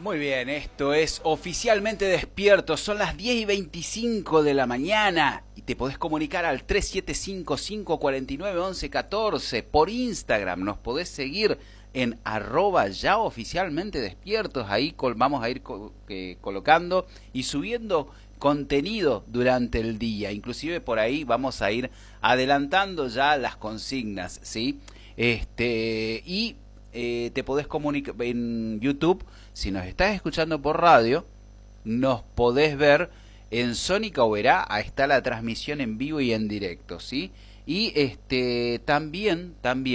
Muy bien, esto es Oficialmente Despierto, son las 10:25 de la mañana y te podés comunicar al 3755491114 por Instagram, nos podés seguir en @yaoficialmentedespiertos, ahí vamos a ir colocando y subiendo contenido durante el día, inclusive por ahí vamos a ir adelantando ya las consignas, ¿sí? Te podés comunicar en YouTube. Si nos estás escuchando por radio, nos podés ver en Sónica Oberá, ahí está la transmisión en vivo y en directo, ¿sí? Y también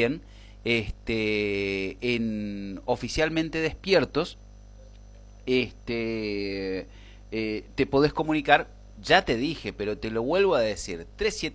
en Oficialmente Despiertos, te podés comunicar, ya te dije, pero te lo vuelvo a decir,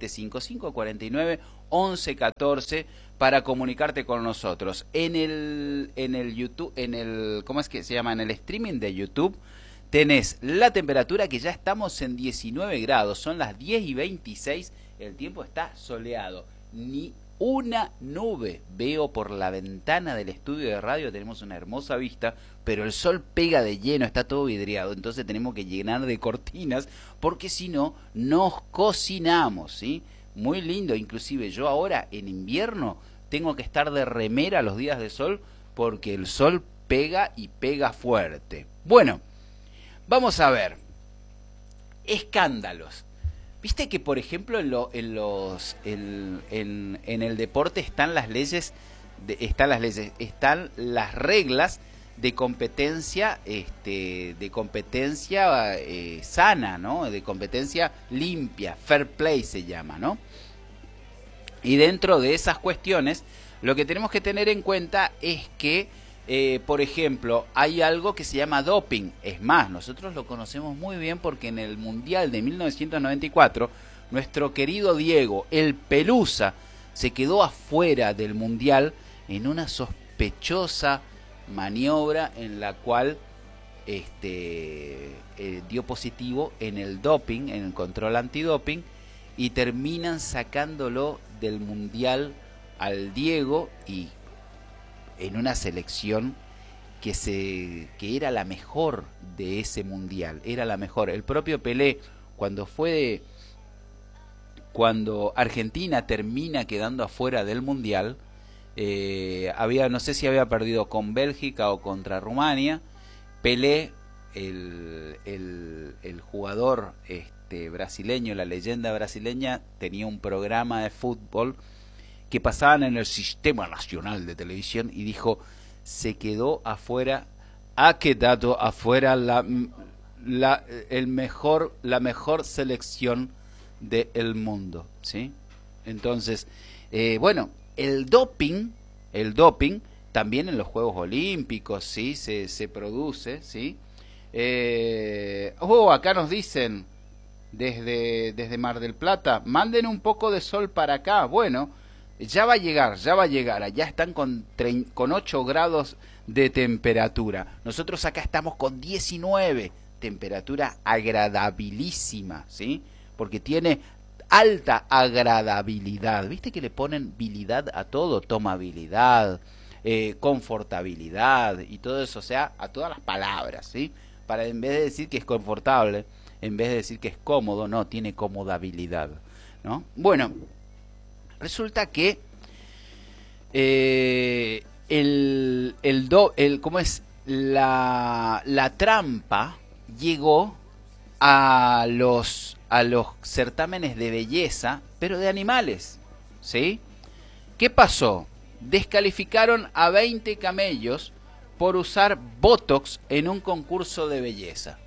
3755491114 para comunicarte con nosotros. En el YouTube, ¿cómo es que se llama? En el streaming de YouTube tenés la temperatura que ya estamos en 19 grados, son las 10:26, el tiempo está soleado, ni una nube veo por la ventana del estudio de radio, tenemos una hermosa vista, pero el sol pega de lleno, está todo vidriado, entonces tenemos que llenar de cortinas, porque si no, nos cocinamos, ¿sí? Muy lindo, inclusive yo ahora en invierno tengo que estar de remera los días de sol, porque el sol pega y pega fuerte. Bueno, vamos a ver, escándalos. Viste que, por ejemplo, en el deporte están las leyes, están las reglas de competencia, sana, ¿no? De competencia limpia, fair play se llama, ¿no? Y dentro de esas cuestiones, lo que tenemos que tener en cuenta es que, por ejemplo, hay algo que se llama doping. Es más, nosotros lo conocemos muy bien porque en el Mundial de 1994, nuestro querido Diego, el Pelusa, se quedó afuera del Mundial en una sospechosa maniobra en la cual dio positivo en el doping, en el control antidoping, y terminan sacándolo del Mundial al Diego, y en una selección que era la mejor de ese mundial, era la mejor. El propio Pelé, cuando Argentina termina quedando afuera del mundial, no sé si había perdido con Bélgica o contra Rumania. Pelé, el jugador brasileño, la leyenda brasileña, tenía un programa de fútbol que pasaban en el Sistema Nacional de Televisión y dijo, ha quedado afuera la mejor selección del mundo, ¿sí? Entonces, bueno, el doping también en los Juegos Olímpicos, ¿sí? Se produce, ¿sí? Acá nos dicen desde Mar del Plata, manden un poco de sol para acá. Bueno, ya va a llegar, allá están con 8 grados de temperatura. Nosotros acá estamos con 19, temperatura agradabilísima, ¿sí? Porque tiene alta agradabilidad. ¿Viste que le ponen habilidad a todo? Tomabilidad, confortabilidad y todo eso, o sea, a todas las palabras, ¿sí? Para, en vez de decir que es confortable, en vez de decir que es cómodo, no, tiene comodabilidad, ¿no? Bueno, resulta que ¿cómo es? La trampa llegó a los certámenes de belleza, pero de animales, ¿sí? ¿Qué pasó? Descalificaron a 20 camellos por usar Botox en un concurso de belleza.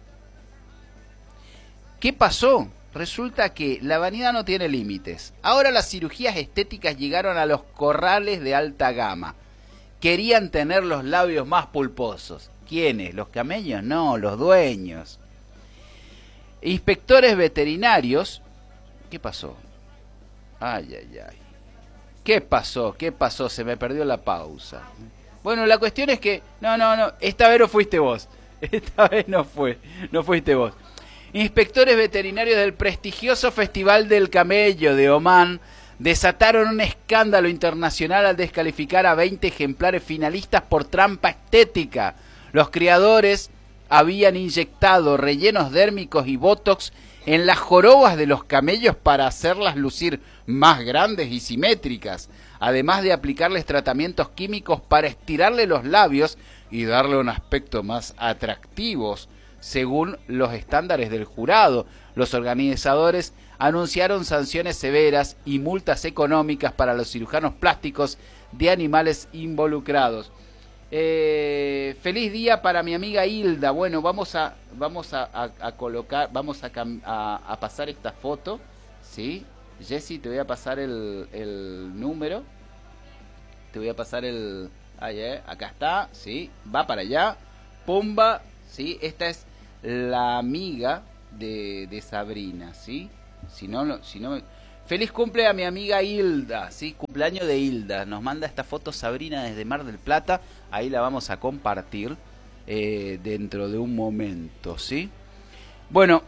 ¿Qué pasó? Resulta que la vanidad no tiene límites. Ahora las cirugías estéticas llegaron a los corrales de alta gama. Querían tener los labios más pulposos. ¿Quiénes? ¿Los camellos? No, los dueños. Inspectores veterinarios. ¿Qué pasó? Ay. ¿Qué pasó? Se me perdió la pausa. Bueno, la cuestión es que... No. Esta vez no fuiste vos. Esta vez no fuiste vos. Inspectores veterinarios del prestigioso Festival del Camello de Omán desataron un escándalo internacional al descalificar a 20 ejemplares finalistas por trampa estética. Los criadores habían inyectado rellenos dérmicos y botox en las jorobas de los camellos para hacerlas lucir más grandes y simétricas, además de aplicarles tratamientos químicos para estirarle los labios y darle un aspecto más atractivo, según los estándares del jurado. Los organizadores anunciaron sanciones severas y multas económicas para los cirujanos plásticos de animales involucrados. Feliz día para mi amiga Hilda. Bueno, vamos a colocar, vamos a pasar esta foto, ¿sí? Jessy, te voy a pasar el número. Te voy a pasar acá está, ¿sí? Va para allá. Pumba, ¿sí? Esta es la amiga de Sabrina, ¿sí? Si no, feliz cumple a mi amiga Hilda, ¿sí? Cumpleaños de Hilda. Nos manda esta foto Sabrina desde Mar del Plata. Ahí la vamos a compartir dentro de un momento, ¿sí? Bueno,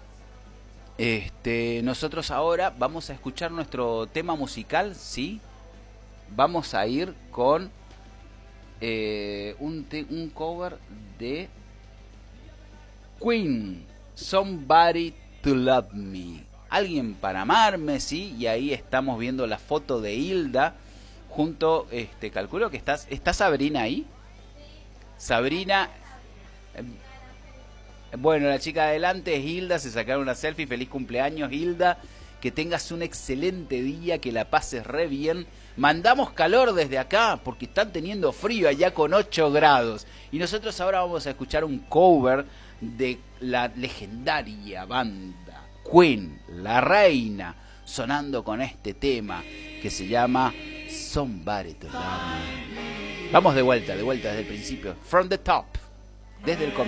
nosotros ahora vamos a escuchar nuestro tema musical, ¿sí? Vamos a ir con un cover de Queen, Somebody to Love Me. Alguien para amarme, ¿sí? Y ahí estamos viendo la foto de Hilda junto, calculo que ¿está Sabrina ahí? Sabrina, bueno, la chica de adelante es Hilda, se sacaron una selfie. Feliz cumpleaños, Hilda, que tengas un excelente día, que la pases re bien. Mandamos calor desde acá porque están teniendo frío allá con 8 grados. Y nosotros ahora vamos a escuchar un cover de la legendaria banda Queen, la reina, sonando con este tema que se llama Somebody to Love Me. Vamos de vuelta desde el principio, from the top, desde el comienzo.